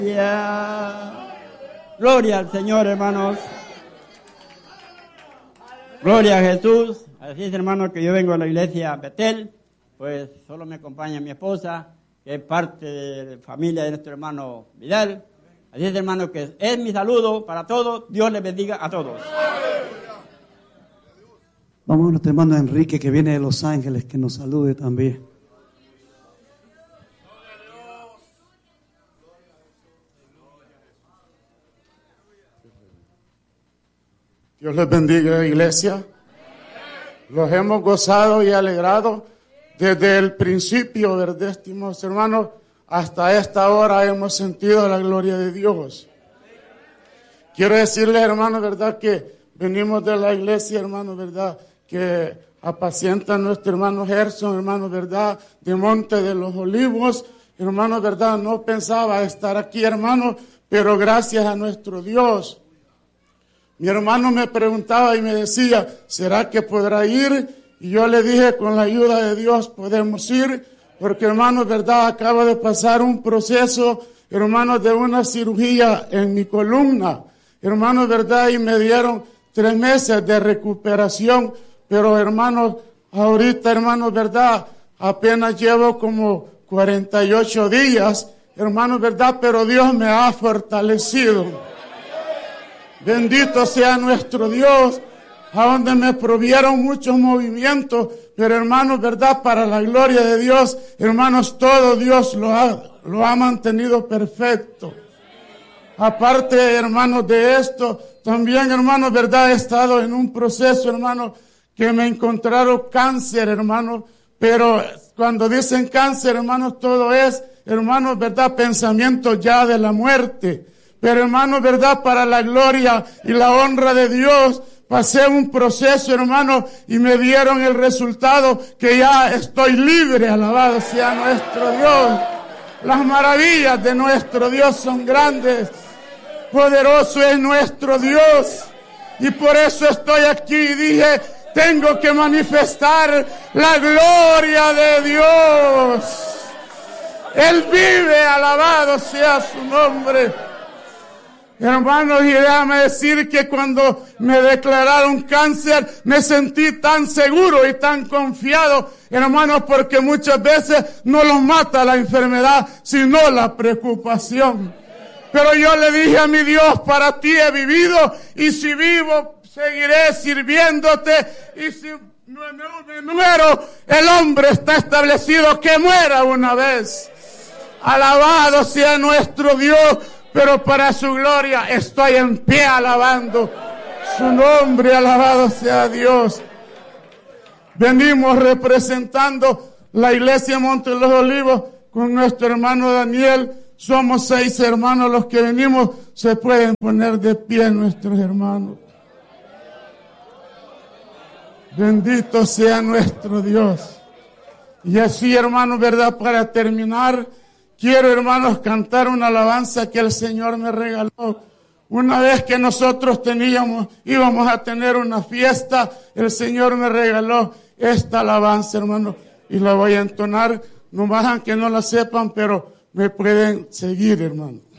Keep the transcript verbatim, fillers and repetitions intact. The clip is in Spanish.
Gloria al Señor, hermanos. Gloria a Jesús. Así es, hermanos, que yo vengo a la iglesia Betel. Pues solo me acompaña mi esposa, que es parte de la familia de nuestro hermano Vidal. Así es, hermano, que es mi saludo para todos. Dios les bendiga a todos. Vamos a nuestro hermano Enrique, que viene de Los Ángeles, que nos salude también. Dios les bendiga, iglesia. Los hemos gozado y alegrado desde el principio, ¿verdad, estimados hermanos? Hasta esta hora hemos sentido la gloria de Dios. Quiero decirles, hermanos, ¿verdad? Que venimos de la iglesia, hermanos, ¿verdad? Que apacienta a nuestro hermano Gerson, hermanos, ¿verdad? De Monte de los Olivos. Hermanos, ¿verdad? No pensaba estar aquí, hermanos, pero gracias a nuestro Dios. Mi hermano me preguntaba y me decía, ¿será que podrá ir? Y yo le dije, con la ayuda de Dios podemos ir, porque hermanos, verdad, acabo de pasar un proceso, hermanos, de una cirugía en mi columna. Hermanos, verdad, y me dieron tres meses de recuperación, pero hermanos, ahorita, hermanos, verdad, apenas llevo como cuarenta y ocho días, hermanos, verdad, pero Dios me ha fortalecido. Bendito sea nuestro Dios, a donde me provieron muchos movimientos, pero hermanos, verdad, para la gloria de Dios, hermanos, todo Dios lo ha, lo ha mantenido perfecto. Aparte, hermanos, de esto, también, hermanos, verdad, he estado en un proceso, hermanos, que me encontraron cáncer, hermanos, pero cuando dicen cáncer, hermanos, todo es, hermanos, verdad, pensamiento ya de la muerte. Pero hermanos, verdad, para la gloria y la honra de Dios, pasé un proceso, hermanos, y me dieron el resultado que ya estoy libre. Alabado sea nuestro Dios. Las maravillas de nuestro Dios son grandes. Poderoso es nuestro Dios. Y por eso estoy aquí y dije, tengo que manifestar la gloria de Dios. Él vive, alabado sea su nombre. Hermanos, y déjame decir que cuando me declararon cáncer, me sentí tan seguro y tan confiado, hermanos, porque muchas veces no los mata la enfermedad, sino la preocupación. Pero yo le dije a mi Dios, para ti he vivido, y si vivo, seguiré sirviéndote, y si me muero, el hombre está establecido que muera una vez. Alabado sea nuestro Dios. Pero para su gloria estoy en pie alabando su nombre, alabado sea Dios. Venimos representando la iglesia Monte de los Olivos con nuestro hermano Daniel. Somos seis hermanos los que venimos. Se pueden poner de pie nuestros hermanos. Bendito sea nuestro Dios. Y así, hermanos, verdad, para terminar, quiero, hermanos, cantar una alabanza que el Señor me regaló. Una vez que nosotros teníamos, íbamos a tener una fiesta, el Señor me regaló esta alabanza, hermanos, y la voy a entonar. No más que no la sepan, pero me pueden seguir, hermanos.